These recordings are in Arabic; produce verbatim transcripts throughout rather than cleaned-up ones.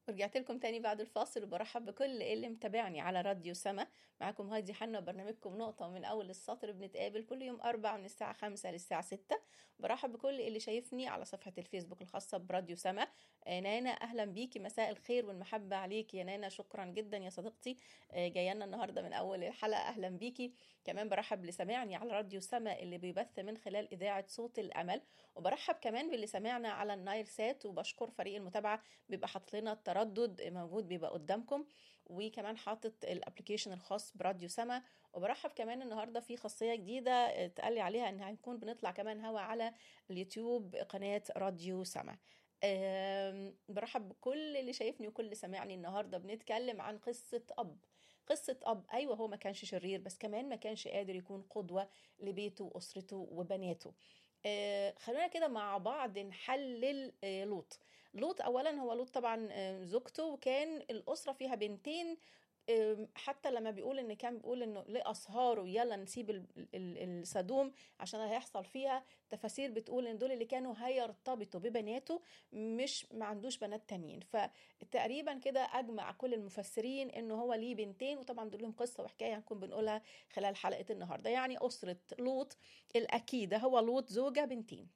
ورجعت لكم تاني بعد الفاصل، وبرحب بكل اللي متابعني على راديو سما. معاكم هايدي حنا، برنامجكم نقطة من أول السطر. بنتقابل كل يوم أربع من الساعة خمسة للساعة ستة. برحب بكل اللي شايفني على صفحة الفيسبوك الخاصة براديو سما. آه، نانا أهلا بيكي، مساء الخير والمحبة عليك يا نانا. شكرا جدا يا صديقتي، آه، جايانا النهاردة من أول الحلقة. أهلا بيكي. كمان برحب اللي سمعني على راديو سما اللي بيبث من خلال إذاعة صوت الأمل، وبرحب كمان باللي سمعنا على النايل سات. وبشكر فريق المتابعة، بيبقى حاطط لنا التردد موجود بيبقى قدامكم، وكمان حاطط الابلكيشن الخاص براديو سما. وبرحب كمان النهارده في خاصيه جديده اتقال لي عليها ان هنكون بنطلع كمان هوا على اليوتيوب قناه راديو سما. أم، برحب بكل اللي شايفني وكل اللي سمعني. النهارده بنتكلم عن قصه اب. قصه اب، ايوه هو ما كانش شرير، بس كمان ما كانش قادر يكون قدوه لبيته واسرته وبناته. آه، خلونا كده مع بعض نحلل آه، لوط. لوط اولا، هو لوط طبعا آه، زوجته، وكان الاسره فيها بنتين. آم، حتى لما بيقول ان كان بيقول انه لاسهاره يلا نسيب ال- ال- السدوم عشان هيحصل فيها تفاسير بتقول ان دول اللي كانوا هيرتبطوا ببناته، مش ما عندوش بنات تانيين. فتقريبا كده اجمع كل المفسرين انه هو ليه بنتين، وطبعا دول لهم قصه وحكايه هنكون بنقولها خلال حلقه النهارده. يعني اسره لوط الاكيده هو لوط زوجه بنتين.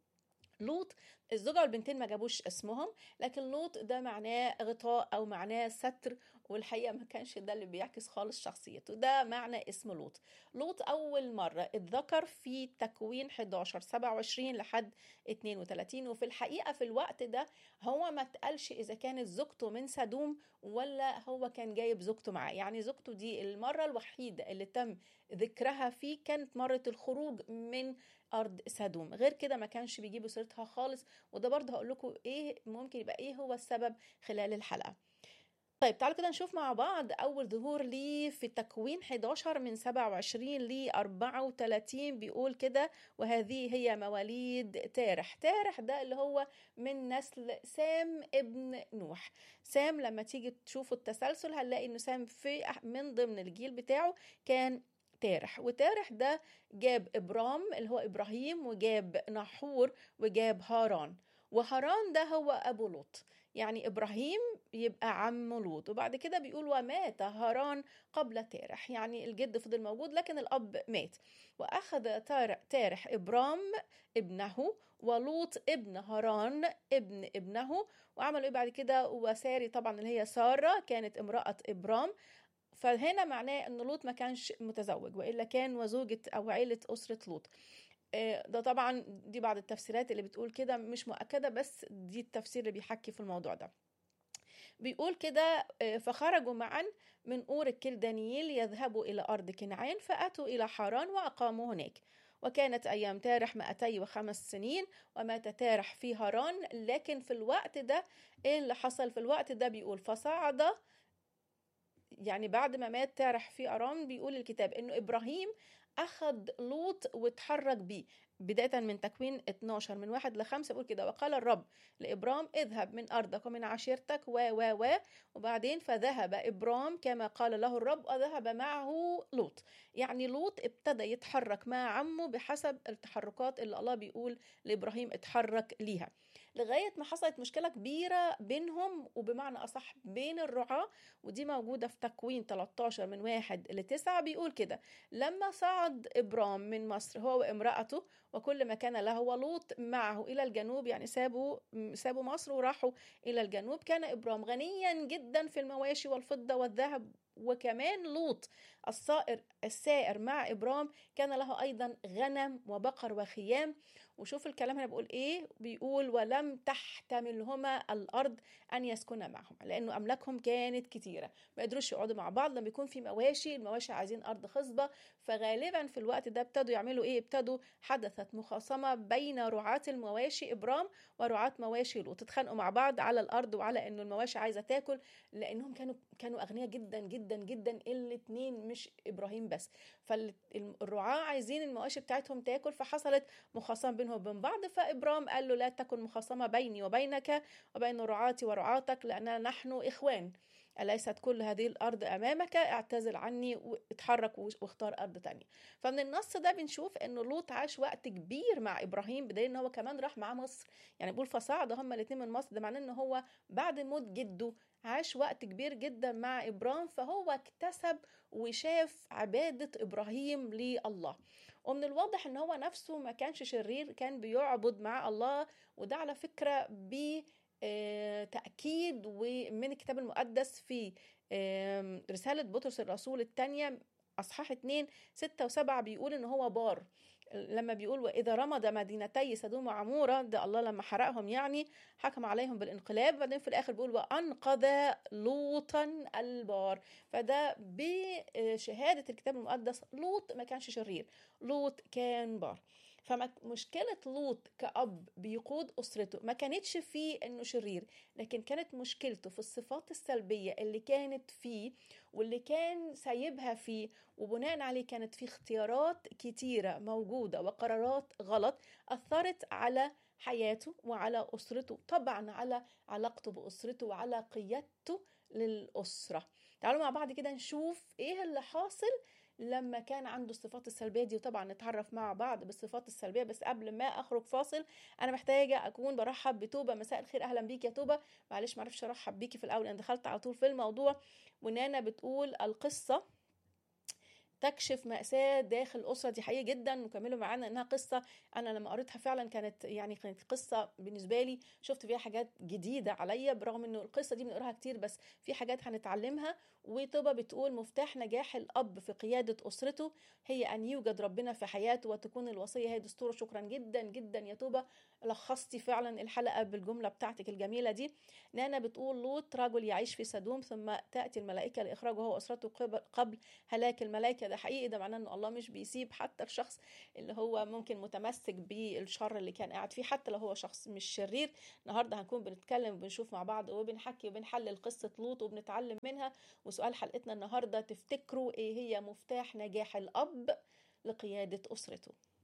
لوط، الزوجة والبنتين ما جابوش اسمهم، لكن لوط ده معناه غطاء أو معناه ستر، والحقيقة ما كانش ده اللي بيعكس خالص شخصيته. ده معنى اسم لوط. لوط أول مرة اتذكر في تكوين حداشر سبعة وعشرين لحد اتنين وتلاتين، وفي الحقيقة في الوقت ده هو ما اتقالش إذا كانت زوجته من سدوم ولا هو كان جايب زوجته معاه. يعني زوجته دي المرة الوحيدة اللي تم ذكرها فيه كانت مرة الخروج من ارض سدوم، غير كده ما كانش بيجيبوا سيرتها خالص. وده برضه هقول لكم ايه ممكن يبقى ايه هو السبب خلال الحلقه. طيب تعالوا كده نشوف مع بعض اول ظهور ليه في تكوين حداشر من سبعة وعشرين ل أربعة وتلاتين. بيقول كده: وهذه هي مواليد تارح. تارح ده اللي هو من نسل سام ابن نوح. سام لما تيجي تشوفوا التسلسل هنلاقي انه سام في من ضمن الجيل بتاعه كان تارح. وتارح ده جاب إبرام اللي هو إبراهيم، وجاب نحور، وجاب هاران. وهاران ده هو أبو لوط. يعني إبراهيم يبقى عم لوط. وبعد كده بيقول: ومات هاران قبل تارح. يعني الجد فضل موجود لكن الأب مات. وأخذ تار- تارح إبرام ابنه، ولوط ابن هاران ابن ابنه. وعملوا إيه بعد كده؟ وساري طبعا اللي هي سارة كانت امرأة إبرام. فهنا معناه ان لوط ما كانش متزوج، والا كان وزوجة او عيلة اسرة لوط. آه، ده طبعا دي بعض التفسيرات اللي بتقول كده، مش مؤكدة، بس دي التفسير اللي بيحكي في الموضوع ده. بيقول كده: آه، فخرجوا معا من أور الكلدانيين يذهبوا إلى أرض كنعان، فأتوا إلى حران وأقاموا هناك. وكانت أيام تارح مائتي وخمس سنين، ومات تارح في هاران. لكن في الوقت ده إيه اللي حصل في الوقت ده؟ بيقول: فصعد، يعني بعد ما مات تارح في أرام، بيقول الكتاب إنه إبراهيم أخذ لوط واتحرك بيه. بداية من تكوين اتناشر من واحد لخمسة بيقول كده: وقال الرب لإبرام اذهب من أرضك ومن عشيرتك و و و وبعدين فذهب إبرام كما قال له الرب، وذهب معه لوط. يعني لوط ابتدى يتحرك مع عمه بحسب التحركات اللي الله بيقول لإبراهيم اتحرك ليها، لغاية ما حصلت مشكلة كبيرة بينهم، وبمعنى أصح بين الرعاة. ودي موجودة في تكوين تلتاشر من واحد لتسعة. بيقول كده: لما صعد إبرام من مصر هو وامرأته وكل ما كان له ولوط معه إلى الجنوب، يعني سابوا سابوا مصر وراحوا إلى الجنوب، كان إبرام غنيا جدا في المواشي والفضة والذهب. وكمان لوط الصائر السائر مع إبرام كان له أيضا غنم وبقر وخيام. وشوف الكلام هنا بيقول إيه؟ بيقول: ولم تحتملهما الأرض أن يسكن معهم، لأنه أملاكهم كانت كتيرة، ما قدروش يقعدوا مع بعض. لما يكون في مواشي، المواشي عايزين أرض خصبة. فغالبا في الوقت ده ابتدوا يعملوا إيه؟ ابتدوا حدثت مخاصمة بين رعاة المواشي إبرام ورعاة مواشي لوط، اتخانقوا مع بعض على الأرض وعلى إنه المواشي عايزة تاكل، لأنهم كانوا كانوا أغنياء جدا جدا جدا الاتنين، مش إبراهيم بس. فالرعاة عايزين المواشي بتاعتهم تاكل، فحصلت مخاصمة بينهم وبين بعض. فإبرام قال له: لا تكن مخاصمة بيني وبينك وبين رعاتي ورعاتك، لأننا نحن إخوان. أليست كل هذه الأرض أمامك؟ اعتزل عني واتحرك واختار أرض تانية. فمن النص ده بنشوف إنه لوط عاش وقت كبير مع إبراهيم، بدليل إن هو كمان راح معاه مصر. يعني بيقول فصعد هما الاتنين من مصر، ده معناه إن هو بعد موت جده عاش وقت كبير جدا مع إبرام، فهو اكتسب وشاف عبادة إبراهيم لله. ومن الواضح ان هو نفسه ما كانش شرير، كان بيعبد مع الله. وده على فكرة بتأكيد ومن الكتاب المقدس في رسالة بطرس الرسول الثانية أصحاح اتنين ستة وسبعة بيقول ان هو بار. لما بيقول وإذا رمض مدينتي سدوم وعمورة، ده الله لما حرقهم يعني حكم عليهم بالانقلاب. بعدين في الآخر بيقول وأنقذ لوطا البار. فده بشهادة الكتاب المقدس لوط ما كانش شرير، لوط كان بار. فمشكلة لوط كأب بيقود أسرته ما كانتش فيه إنه شرير، لكن كانت مشكلته في الصفات السلبية اللي كانت فيه واللي كان سايبها فيه، وبناء عليه كانت فيه اختيارات كتيرة موجودة وقرارات غلط أثرت على حياته وعلى أسرته، طبعا على علاقته بأسرته وعلى قيادته للأسرة. تعالوا مع بعض كده نشوف إيه اللي حاصل لما كان عنده الصفات السلبية دي، وطبعا نتعرف مع بعض بالصفات السلبية. بس قبل ما أخرج فاصل أنا محتاجة أكون برحب بتوبة. مساء الخير، أهلا بيك يا توبة. معلش معرفش أرحب بيكي في الأول، أنا دخلت على طول في الموضوع. ونانا بتقول القصة تكشف مأساة داخل الأسرة، دي حقيقة جدا. وكملوا معانا إنها قصة أنا لما قريتها فعلا كانت يعني كانت قصة بالنسبة لي شفت فيها حاجات جديدة عليا، برغم إنه القصة دي بنقراها كتير بس في حاجات هنتعلمها. وطبعا بتقول مفتاح نجاح الأب في قيادة أسرته هي أن يوجد ربنا في حياته وتكون الوصية هي دستوره. شكرا جدا جدا يا توبة، لخصتي فعلا الحلقة بالجملة بتاعتك الجميلة دي. نانا بتقول لوط رجل يعيش في سدوم ثم تأتي الملائكة لإخراجه هو وأسرته قبل هلاك الملائكة. ده حقيقي، ده معناه انه الله مش بيسيب حتى الشخص اللي هو ممكن متمسك بالشر اللي كان قاعد فيه، حتى لو هو شخص مش شرير. النهارده هنكون بنتكلم وبنشوف مع بعض وبنحكي وبنحلل قصة لوط وبنتعلم منها. وسؤال حلقتنا النهارده، تفتكروا ايه هي مفتاح نجاح الأب لقيادة أسرته؟